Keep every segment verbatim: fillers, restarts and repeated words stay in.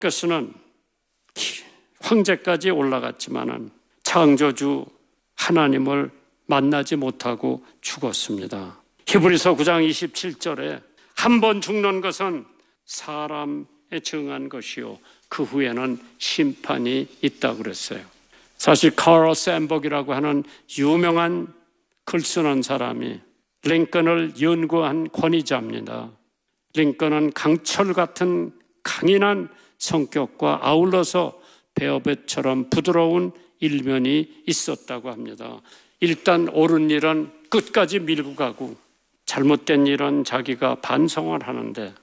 예수께서는 황제까지 올라갔지만은 창조주 하나님을 만나지 못하고 죽었습니다. 히브리서 구 장 이십칠 절에 한 번 죽는 것은 사람에 정한 것이요 그 후에는 심판이 있다고 그랬어요. 사실 카럴 샌버그라고 하는 유명한 글 쓰는 사람이 링컨을 연구한 권위자입니다. 링컨은 강철 같은 강인한 성격과 아울러서 베어벳처럼 부드러운 일면이 있었다고 합니다. 일단 옳은 일은 끝까지 밀고 가고 잘못된 일은 자기가 반성을 하는데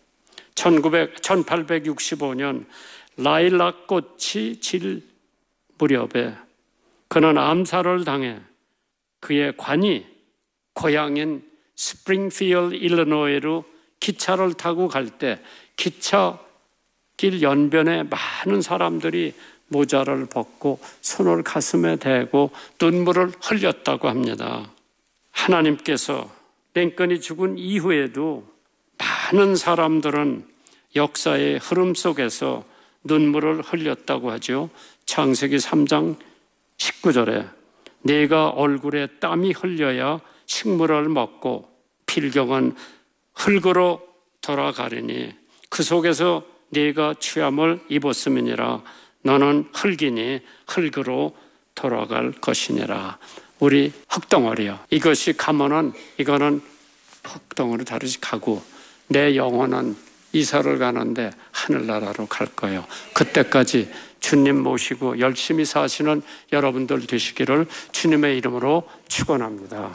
천팔백육십오 년 라일락 꽃이 질 무렵에 그는 암살을 당해 그의 관이 고향인 스프링필드 일리노이로 기차를 타고 갈 때 기차길 연변에 많은 사람들이 모자를 벗고 손을 가슴에 대고 눈물을 흘렸다고 합니다. 하나님께서 링컨이 죽은 이후에도 많은 사람들은 역사의 흐름 속에서 눈물을 흘렸다고 하죠. 창세기 삼 장 십구 절에 네가 얼굴에 땀이 흘려야 식물을 먹고 필경은 흙으로 돌아가리니 그 속에서 네가 취함을 입었음이니라. 너는 흙이니 흙으로 돌아갈 것이니라. 우리 흙덩어리요. 이것이 가면은 이거는 흙덩어리 다르지 가고 내 영혼은 이사를 가는데 하늘나라로 갈 거예요. 그때까지 주님 모시고 열심히 사시는 여러분들 되시기를 주님의 이름으로 축원합니다.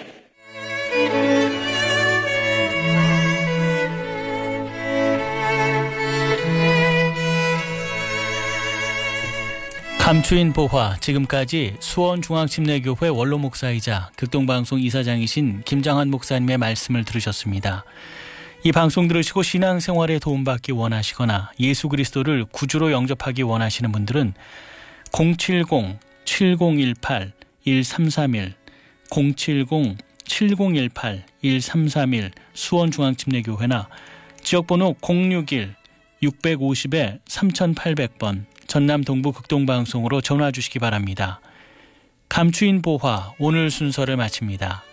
감추인 보화, 지금까지 수원중앙침례교회 원로 목사이자 극동방송 이사장이신 김장한 목사님의 말씀을 들으셨습니다. 이 방송 들으시고 신앙생활에 도움받기 원하시거나 예수 그리스도를 구주로 영접하기 원하시는 분들은 공칠공 칠공일팔 일삼삼일 공칠공 칠공일팔 일삼삼일 수원중앙침례교회나 지역번호 공육일 육오십 삼팔백 번 전남 동부 극동방송으로 전화 주시기 바랍니다. 감추인 보화 오늘 순서를 마칩니다.